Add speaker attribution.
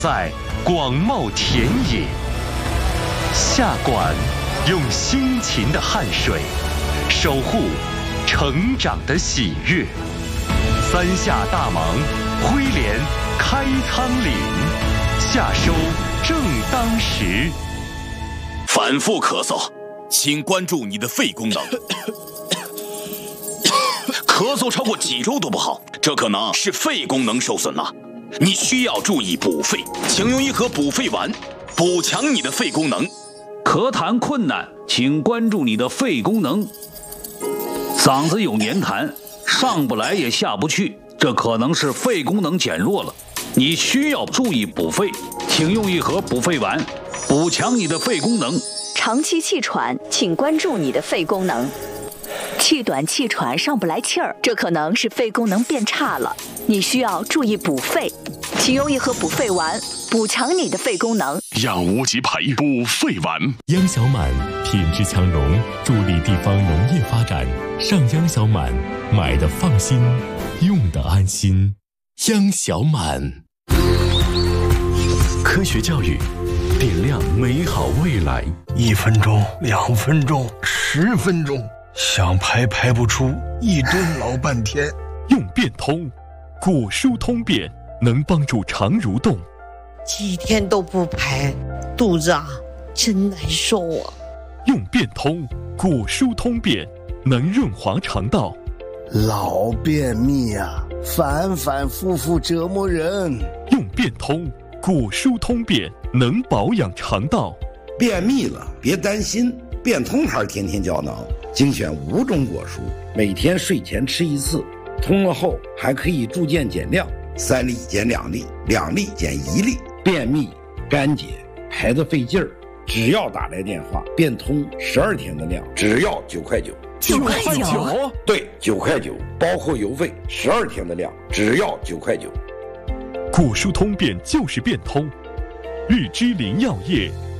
Speaker 1: 在广袤田野，下馆用辛勤的汗水守护成长的喜悦。三下大忙，挥镰开仓廪，夏收正当时。
Speaker 2: 反复咳嗽，请关注你的肺功能。咳嗽超过几周都不好，这可能是肺功能受损了。你需要注意补肺，请用一盒补肺丸，补强你的肺功能。
Speaker 3: 咳痰困难，请关注你的肺功能。嗓子有黏痰，上不来也下不去，这可能是肺功能减弱了。你需要注意补肺，请用一盒补肺丸，补强你的肺功能。
Speaker 4: 长期气喘，请关注你的肺功能。气短气喘上不来气儿，这可能是肺功能变差了，你需要注意补肺，请用一盒补肺丸，补强你的肺功能。
Speaker 5: 养无极培补肺丸，
Speaker 6: 央小满品质强融，助力地方农业发展。上央小满，买的放心，用的安心。央小满，
Speaker 1: 科学教育，点亮美好未来。
Speaker 7: 1分钟、2分钟、10分钟，想排不出，一蹲老半天。
Speaker 5: 用变通，果蔬通便，能帮助肠蠕动。
Speaker 8: 几天都不排，肚子真难受啊。
Speaker 5: 用变通，果蔬通便，能润滑肠道。
Speaker 7: 老便秘啊，反复折磨人。
Speaker 5: 用变通，果蔬通便，能保养肠道。
Speaker 9: 便秘了别担心，变通牌天天胶囊精选5种果蔬，每天睡前吃1次，通了后还可以逐渐减量，3粒减2粒，2粒减1粒。便秘、干结、排得费劲儿，只要打来电话，变通12天的量，只要9块9。
Speaker 4: 9块9？
Speaker 9: 对，9块9，包括邮费，12天的量，只要9块9。
Speaker 5: 果蔬通便就是变通，日之林药业